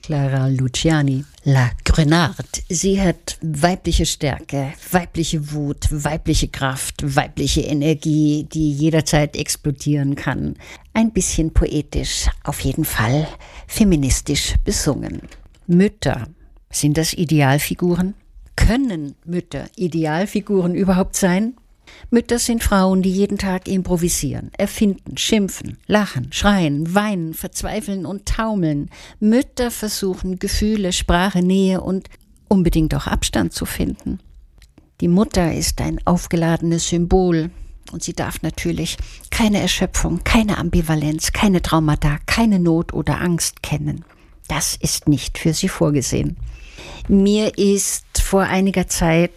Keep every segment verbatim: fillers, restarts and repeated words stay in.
Clara Luciani. La Grenade. Sie hat weibliche Stärke, weibliche Wut, weibliche Kraft, weibliche Energie, die jederzeit explodieren kann. Ein bisschen poetisch, auf jeden Fall feministisch besungen. Mütter, sind das Idealfiguren? Können Mütter Idealfiguren überhaupt sein? Mütter sind Frauen, die jeden Tag improvisieren, erfinden, schimpfen, lachen, schreien, weinen, verzweifeln und taumeln. Mütter versuchen, Gefühle, Sprache, Nähe und unbedingt auch Abstand zu finden. Die Mutter ist ein aufgeladenes Symbol und sie darf natürlich keine Erschöpfung, keine Ambivalenz, keine Traumata, keine Not oder Angst kennen. Das ist nicht für sie vorgesehen. Mir ist vor einiger Zeit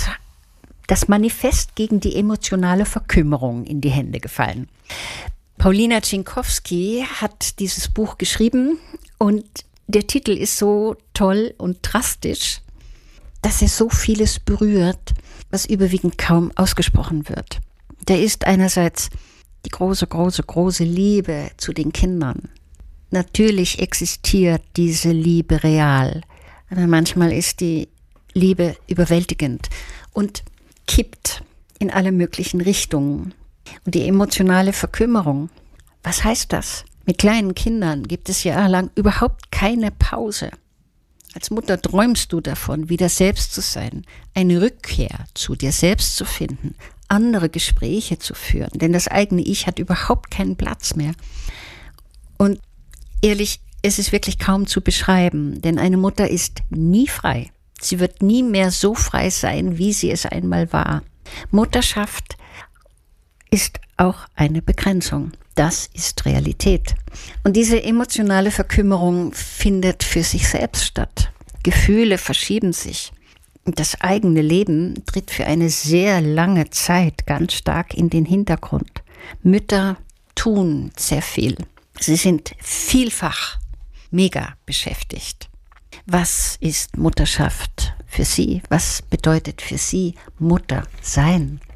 das Manifest gegen die emotionale Verkümmerung in die Hände gefallen. Paulina Zinkowski hat dieses Buch geschrieben und der Titel ist so toll und drastisch, dass er so vieles berührt, was überwiegend kaum ausgesprochen wird. Da ist einerseits die große, große, große Liebe zu den Kindern. Natürlich existiert diese Liebe real, aber manchmal ist die Liebe überwältigend und kippt in alle möglichen Richtungen. Und die emotionale Verkümmerung, was heißt das? Mit kleinen Kindern gibt es jahrelang überhaupt keine Pause. Als Mutter träumst du davon, wieder selbst zu sein, eine Rückkehr zu dir selbst zu finden, andere Gespräche zu führen, denn das eigene Ich hat überhaupt keinen Platz mehr. Und ehrlich, es ist wirklich kaum zu beschreiben, denn eine Mutter ist nie frei. Sie wird nie mehr so frei sein, wie sie es einmal war. Mutterschaft ist auch eine Begrenzung. Das ist Realität. Und diese emotionale Verkümmerung findet für sich selbst statt. Gefühle verschieben sich. Und das eigene Leben tritt für eine sehr lange Zeit ganz stark in den Hintergrund. Mütter tun sehr viel. Sie sind vielfach mega beschäftigt. Was ist Mutterschaft für Sie? Was bedeutet für Sie Mutter sein?